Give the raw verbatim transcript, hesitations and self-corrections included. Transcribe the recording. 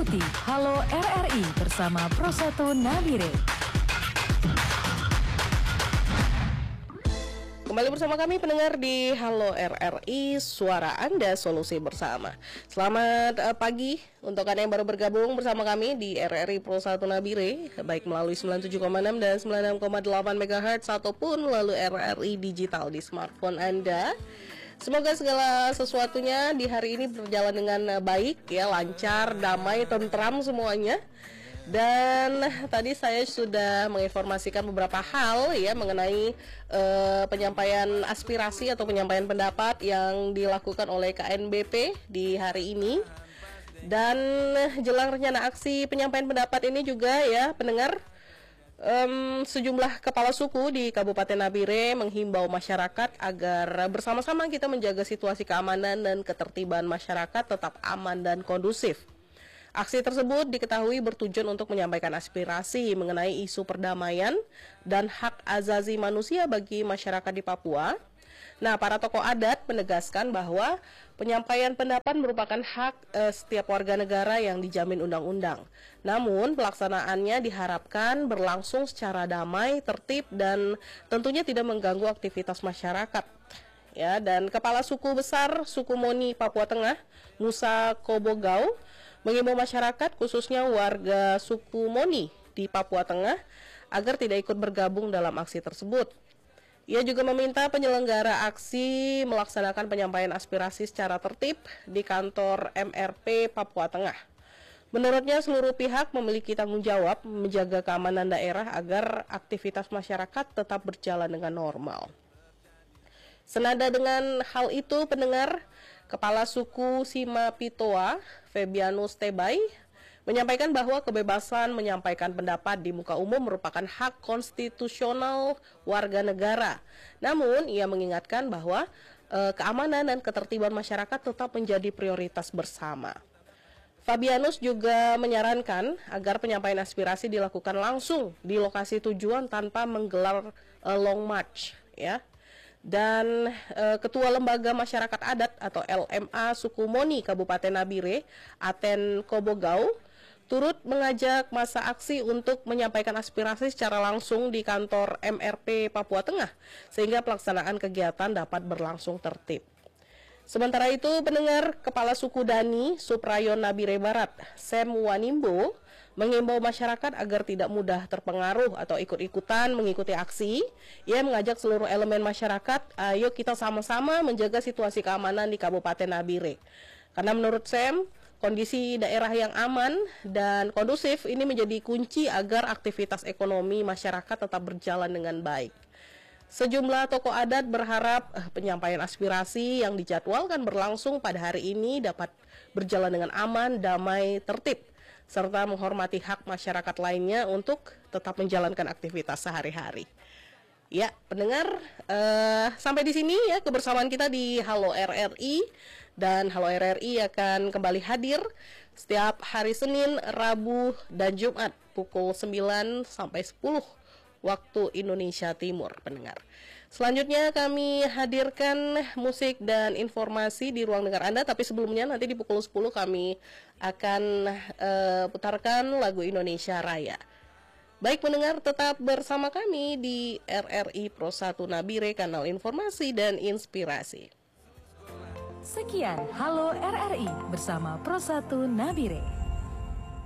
Ikuti Halo R R I bersama Pro satu Nabire. Kembali bersama kami pendengar di Halo R R I, suara Anda solusi bersama. Selamat uh, pagi untuk Anda yang baru bergabung bersama kami di R R I Pro satu Nabire, baik melalui sembilan puluh tujuh koma enam dan sembilan puluh enam koma delapan megahertz ataupun melalui R R I digital di smartphone Anda. Semoga segala sesuatunya di hari ini berjalan dengan baik ya, lancar, damai, tentram semuanya. Dan tadi saya sudah menginformasikan beberapa hal ya mengenai uh, penyampaian aspirasi atau penyampaian pendapat yang dilakukan oleh K N B P di hari ini. Dan jelang rencana aksi penyampaian pendapat ini juga ya pendengar, Um, sejumlah kepala suku di Kabupaten Nabire menghimbau masyarakat agar bersama-sama kita menjaga situasi keamanan dan ketertiban masyarakat tetap aman dan kondusif. Aksi tersebut diketahui bertujuan untuk menyampaikan aspirasi mengenai isu perdamaian dan hak azazi manusia bagi masyarakat di Papua. Nah, para tokoh adat menegaskan bahwa penyampaian pendapat merupakan hak eh, setiap warga negara yang dijamin undang-undang. Namun, pelaksanaannya diharapkan berlangsung secara damai, tertib, dan tentunya tidak mengganggu aktivitas masyarakat. Ya, dan Kepala Suku Besar Suku Moni Papua Tengah, Musa Kobogau, mengimbau masyarakat khususnya warga suku Moni di Papua Tengah agar tidak ikut bergabung dalam aksi tersebut. Ia juga meminta penyelenggara aksi melaksanakan penyampaian aspirasi secara tertib di kantor M R P Papua Tengah. Menurutnya seluruh pihak memiliki tanggung jawab menjaga keamanan daerah agar aktivitas masyarakat tetap berjalan dengan normal. Senada dengan hal itu, pendengar, Kepala Suku Sima Pitoa, Febianus Tebay, menyampaikan bahwa kebebasan menyampaikan pendapat di muka umum merupakan hak konstitusional warga negara. Namun, ia mengingatkan bahwa e, keamanan dan ketertiban masyarakat tetap menjadi prioritas bersama. Fabianus juga menyarankan agar penyampaian aspirasi dilakukan langsung di lokasi tujuan tanpa menggelar e, long march, ya. Dan e, Ketua Lembaga Masyarakat Adat atau L M A Suku Moni Kabupaten Nabire, Aten Kobogau, turut mengajak masa aksi untuk menyampaikan aspirasi secara langsung di kantor M R P Papua Tengah, sehingga pelaksanaan kegiatan dapat berlangsung tertib. Sementara itu, pendengar, Kepala Suku Dani Suprayon Nabire Barat, Sem Wanimbo, mengimbau masyarakat agar tidak mudah terpengaruh atau ikut-ikutan mengikuti aksi. Ia mengajak seluruh elemen masyarakat, ayo kita sama-sama menjaga situasi keamanan di Kabupaten Nabire. Karena menurut Sem, kondisi daerah yang aman dan kondusif ini menjadi kunci agar aktivitas ekonomi masyarakat tetap berjalan dengan baik. Sejumlah tokoh adat berharap eh, penyampaian aspirasi yang dijadwalkan berlangsung pada hari ini dapat berjalan dengan aman, damai, tertib, serta menghormati hak masyarakat lainnya untuk tetap menjalankan aktivitas sehari-hari. Ya, pendengar, uh, sampai di sini ya kebersamaan kita di Halo R R I, dan Halo R R I akan kembali hadir setiap hari Senin, Rabu, dan Jumat pukul sembilan sampai sepuluh waktu Indonesia Timur, pendengar. Selanjutnya kami hadirkan musik dan informasi di ruang dengar Anda, tapi sebelumnya nanti di pukul sepuluh kami akan uh, putarkan lagu Indonesia Raya. Baik pendengar, tetap bersama kami di R R I Pro satu Nabire, kanal informasi dan inspirasi. Sekian Halo R R I bersama Pro satu Nabire.